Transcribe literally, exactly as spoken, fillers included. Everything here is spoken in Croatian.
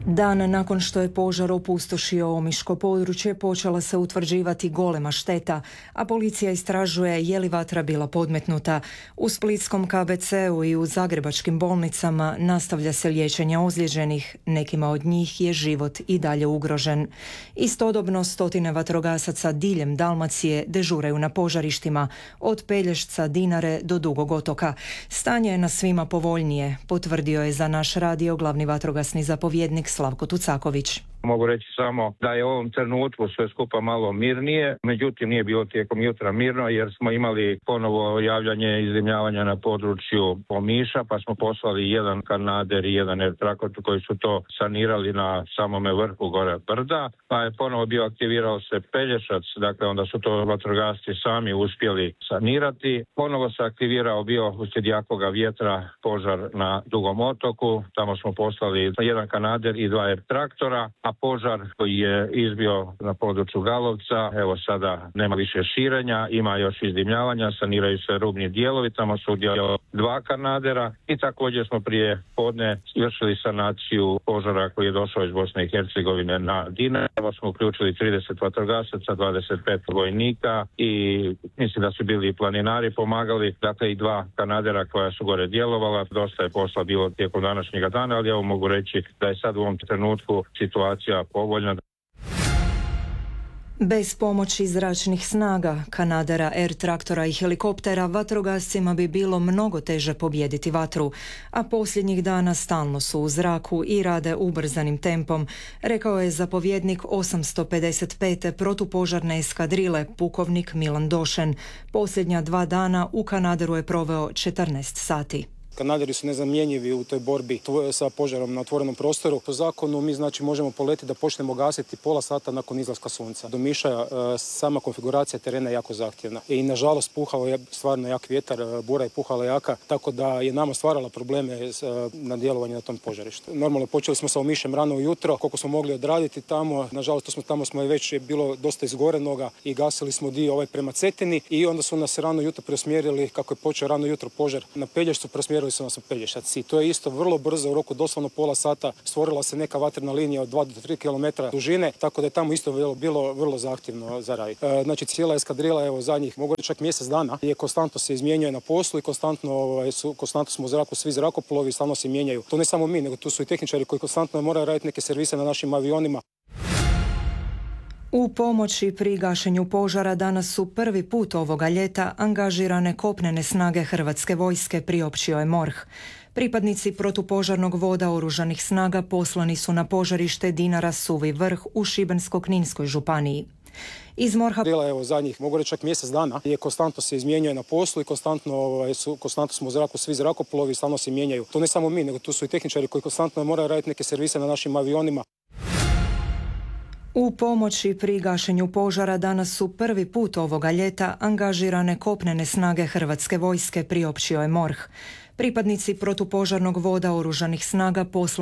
Dan nakon što je požar opustošio omiško područje, počela se utvrđivati golema šteta, a policija istražuje je li vatra bila podmetnuta. U splitskom ka be ce-u i u zagrebačkim bolnicama nastavlja se liječenje ozlijeđenih, nekima od njih je život i dalje ugrožen. Istodobno stotine vatrogasaca diljem Dalmacije dežuraju na požarištima, od Pelješca, Dinare do Dugog otoka. Stanje je na svima povoljnije, potvrdio je za naš radio glavni vatrogasni zapovjednik Slavko Tucaković. Mogu reći samo da je u ovom trenutku sve skupa malo mirnije, međutim nije bilo tijekom jutra mirno jer smo imali ponovo javljanje izdimljavanja na području Omiša, pa smo poslali jedan kanader i jedan air-traktor koji su to sanirali na samome vrhu gore brda, pa je ponovo bio aktivirao se Pelješac, dakle onda su to vatrogasci sami uspjeli sanirati. Ponovo se aktivirao bio uslijed jakoga vjetra požar na Dugom otoku, tamo smo poslali jedan kanader i dva air-traktora, a požar koji je izbio na području Galovca, evo sada nema više širenja, ima još izdimljavanja, saniraju se rubni dijelovi, tamo su udjelovali dva kanadera i također smo prije podne vršili sanaciju požara koji je došao iz Bosne i Hercegovine na Dinare. Evo smo uključili trideset vatrogasaca, dvadeset pet vojnika i mislim da su bili i planinari pomagali, dakle i dva kanadera koja su gore djelovala. Dosta je posla bilo tijekom današnjega dana, ali evo mogu reći da je sad u ovom trenutku situacija povoljna. Bez pomoći zračnih snaga, kanadera, air-traktora i helikoptera, vatrogascima bi bilo mnogo teže pobijediti vatru, a posljednjih dana stalno su u zraku i rade ubrzanim tempom, rekao je zapovjednik osamsto pedeset pete protupožarne eskadrile, pukovnik Milan Došen. Posljednja dva dana u Kanaderu je proveo četrnaest sati. Kanaderi su nezamjenjivi u toj borbi sa požarom na otvorenom prostoru. Po zakonu mi znači možemo poletiti da počnemo gasiti pola sata nakon izlaska sunca. Do Miša sama konfiguracija terena je jako zahtjevna. I nažalost puhao je stvarno jak vjetar, bura je puhala jaka, tako da je nama stvarala probleme na djelovanje na tom požarištu. Normalno počeli smo sa Omišem rano ujutro, koliko smo mogli odraditi tamo. Nažalost to smo, tamo smo već je bilo dosta izgorenoga i gasili smo dio ovaj prema Cetini i onda su nas rano jutro preusmjerili, kako je počeo rano jutro požar na Pelješcu, preusmjerili su nas u Pelješac i to je isto vrlo brzo, u roku doslovno pola sata stvorila se neka vatrena linija od dva do tri kilometra dužine, tako da je tamo isto bilo, bilo vrlo zahtjevno za raditi. E, znači cijela eskadrila, evo zadnjih, mogu reći čak mjesec dana, je konstantno se izmjenjuje na poslu i konstantno, ovaj, su, konstantno smo u zraku, svi zrakoplovi stalno se mijenjaju. To ne samo mi, nego tu su i tehničari koji konstantno moraju raditi neke servise na našim avionima. U pomoći pri gašenju požara danas su prvi put ovoga ljeta angažirane kopnene snage Hrvatske vojske, priopćio je MORH. Pripadnici protupožarnog voda oružanih snaga poslani su na požarište Dinara Suvi vrh u Šibensko-kninskoj županiji. Iz MORH-a evo zadnjih, mogu reći čak mjesec dana, je konstantno se izmjenjuje na poslu i konstantno, ovaj, su, konstantno smo u zraku, svi zrakoplovi stalno se mijenjaju. To ne samo mi, nego tu su i tehničari koji konstantno moraju raditi neke servise na našim avionima. U pomoći pri gašenju požara danas su prvi put ovoga ljeta angažirane kopnene snage Hrvatske vojske, priopćio je MORH. Pripadnici protupožarnog voda oružanih snaga poslani